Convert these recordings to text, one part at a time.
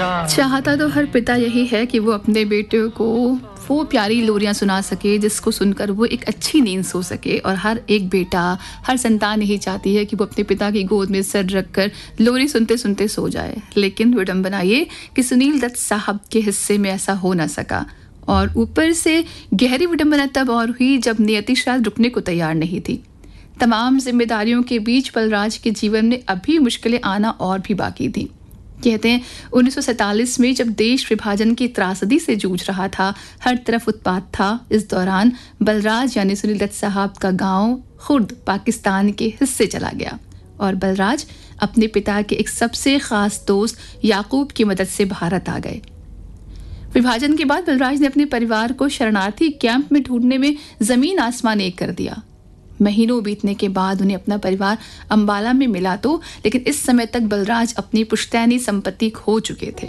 चाहता तो हर पिता यही है कि वो अपने बेटे को वो प्यारी लोरियां सुना सके जिसको सुनकर वो एक अच्छी नींद सो सके। और हर एक बेटा, हर संतान यही चाहती है कि वो अपने पिता की गोद में सर रखकर लोरी सुनते सुनते सो जाए। लेकिन विडंबना ये कि सुनील दत्त साहब के हिस्से में ऐसा हो ना सका। और ऊपर से गहरी विडंबना तब और हुई जब नियति शायद रुकने को तैयार नहीं थी। तमाम जिम्मेदारियों के बीच बलराज के जीवन में अभी मुश्किलें आना और भी बाकी थी। कहते हैं 1947 में जब देश विभाजन की त्रासदी से जूझ रहा था, हर तरफ उत्पात था। इस दौरान बलराज यानी सुनील दत्त साहब का गांव खुर्द पाकिस्तान के हिस्से चला गया और बलराज अपने पिता के एक सबसे खास दोस्त याकूब की मदद से भारत आ गए। विभाजन के बाद बलराज ने अपने परिवार को शरणार्थी कैंप में ढूंढने में जमीन आसमान एक कर दिया। महीनों बीतने के बाद उन्हें अपना परिवार अंबाला में मिला तो, लेकिन इस समय तक बलराज अपनी पुश्तैनी संपत्ति खो चुके थे।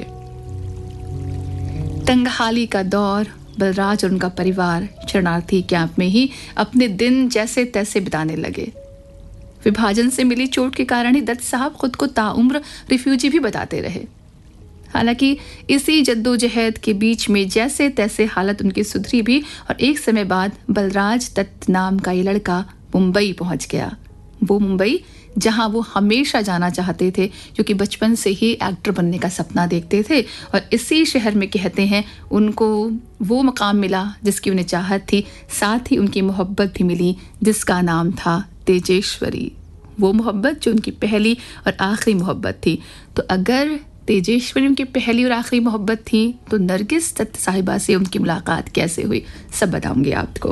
तंगहाली का दौर, बलराज और उनका परिवार शरणार्थी कैंप में ही अपने दिन जैसे तैसे बिताने लगे। विभाजन से मिली चोट के कारण ही दत्त साहब खुद को ताउम्र रिफ्यूजी भी बताते रहे। हालांकि इसी जद्दोजहद के बीच में जैसे तैसे हालत उनकी सुधरी भी और एक समय बाद बलराज दत्त नाम का ये लड़का मुंबई पहुंच गया। वो मुंबई जहां वो हमेशा जाना चाहते थे क्योंकि बचपन से ही एक्टर बनने का सपना देखते थे। और इसी शहर में कहते हैं उनको वो मकाम मिला जिसकी उन्हें चाहत थी, साथ ही उनकी मोहब्बत भी मिली जिसका नाम था तेजेश्वरी। वो मोहब्बत जो उनकी पहली और आखिरी मोहब्बत थी। तो अगर तेजेश्वरी उनकी पहली और आखिरी मोहब्बत थी तो नरगिस दत्त साहिबा से उनकी मुलाकात कैसे हुई, सब बताऊंगी आपको।